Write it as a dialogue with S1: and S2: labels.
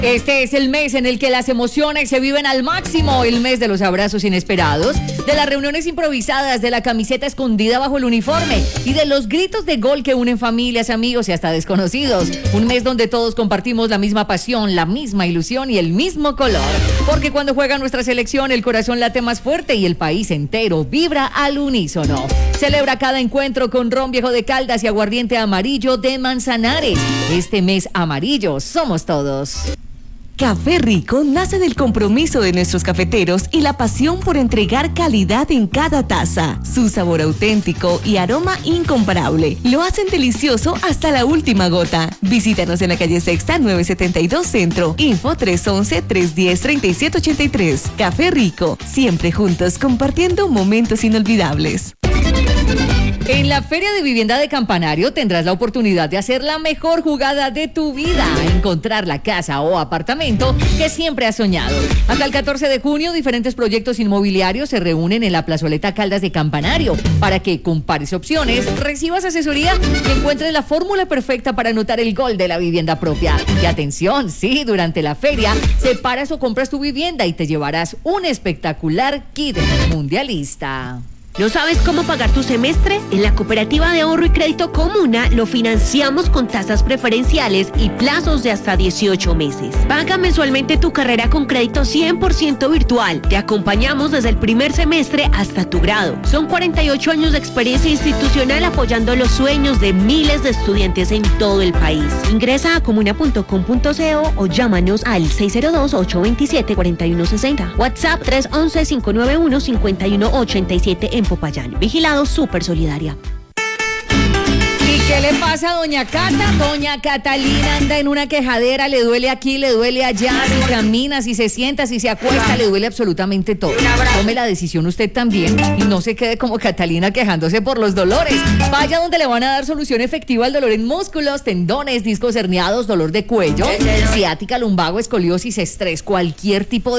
S1: Este es el mes en el que las emociones se viven al máximo, el mes de los abrazos inesperados, de las reuniones improvisadas, de la camiseta escondida bajo el uniforme y de los gritos de gol que unen familias, amigos y hasta desconocidos. Un mes donde todos compartimos la misma pasión, la misma ilusión y el mismo color. Porque cuando juega nuestra selección, el corazón late más fuerte y el país entero vibra al unísono. Celebra cada encuentro con ron Viejo de Caldas y aguardiente amarillo de Manzanares. Este mes amarillo somos todos.
S2: Café Rico nace del compromiso de nuestros cafeteros y la pasión por entregar calidad en cada taza. Su sabor auténtico y aroma incomparable lo hacen delicioso hasta la última gota. Visítanos en la calle Sexta 972 Centro. Info 311-310-3783. Café Rico, siempre juntos compartiendo momentos inolvidables.
S1: En la Feria de Vivienda de Campanario tendrás la oportunidad de hacer la mejor jugada de tu vida, encontrar la casa o apartamento que siempre has soñado. Hasta el 14 de junio, diferentes proyectos inmobiliarios se reúnen en la plazoleta Caldas de Campanario para que compares opciones, recibas asesoría y encuentres la fórmula perfecta para anotar el gol de la vivienda propia. Y atención, sí, durante la feria, separas o compras tu vivienda y te llevarás un espectacular kit mundialista.
S3: ¿No sabes cómo pagar tu semestre? En la Cooperativa de Ahorro y Crédito Comuna lo financiamos con tasas preferenciales y plazos de hasta 18 meses. Paga mensualmente tu carrera con crédito 100% virtual. Te acompañamos desde el primer semestre hasta tu grado. Son 48 años de experiencia institucional apoyando los sueños de miles de estudiantes en todo el país. Ingresa a comuna.com.co o llámanos al 602-827-4160. WhatsApp 311-591-5187 en Popayán. Vigilado Super Solidaria.
S1: ¿Y qué le pasa a doña Cata? Doña Catalina anda en una quejadera, le duele aquí, le duele allá, si camina, si se sienta, si se acuesta, le duele absolutamente todo. Tome la decisión usted también y no se quede como Catalina quejándose por los dolores. Vaya donde le van a dar solución efectiva al dolor en músculos, tendones, discos herniados, dolor de cuello, ciática, lumbago, escoliosis, estrés, cualquier tipo de